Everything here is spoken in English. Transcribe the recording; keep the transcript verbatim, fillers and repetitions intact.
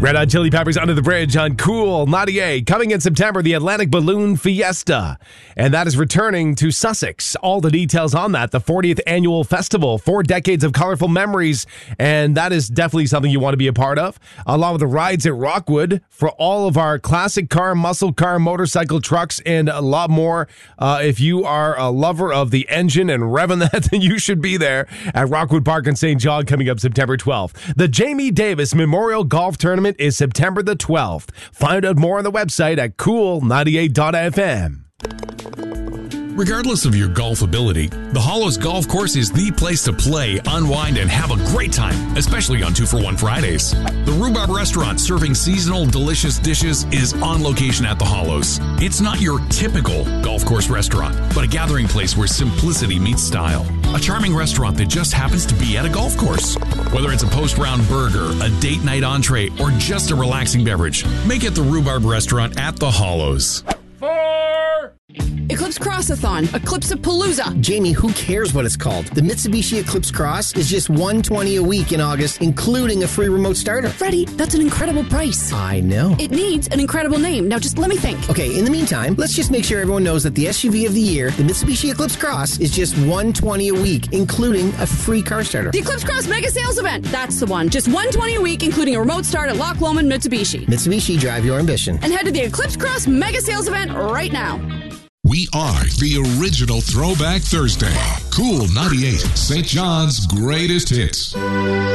Red Hot Chili Peppers Under the Bridge on Cool ninety-eight. Coming in September, the Atlantic Balloon Fiesta. And that is returning to Sussex. All the details on that, the fortieth annual festival, four decades of colorful memories. And that is definitely something you want to be a part of. Along with the rides at Rockwood for all of our classic car, muscle car, motorcycle, trucks, and a lot more. Uh, if you are a lover of the engine and revving that, then you should be there at Rockwood Park in Saint John coming up September twelfth. The Jamie Davis Memorial Golf Tournament is September the twelfth. Find out more on the website at cool ninety-eight dot f m. Regardless of your golf ability, the Hollows Golf Course is the place to play, unwind, and have a great time, especially on two for one Fridays. The Rhubarb Restaurant, serving seasonal delicious dishes, is on location at the Hollows. It's not your typical golf course restaurant, but a gathering place where simplicity meets style. A charming restaurant that just happens to be at a golf course. Whether it's a post-round burger, a date night entree, or just a relaxing beverage, make it the Rhubarb Restaurant at the Hollows. Four! Eclipse Crossathon, Eclipse-a-Palooza. Jamie, who cares what it's called? The Mitsubishi Eclipse Cross is just one hundred twenty dollars a week in August, including a free remote starter. Freddie, that's an incredible price. I know. It needs an incredible name. Now just let me think. Okay, in the meantime, let's just make sure everyone knows that the S U V of the year, the Mitsubishi Eclipse Cross, is just one hundred twenty dollars a week, including a free car starter. The Eclipse Cross Mega Sales Event. That's the one. Just one hundred twenty dollars a week, including a remote start at Loch Lomond Mitsubishi. Mitsubishi, drive your ambition. And head to the Eclipse Cross Mega Sales Event right now. We are the original Throwback Thursday. Cool ninety-eight, Saint John's greatest hits.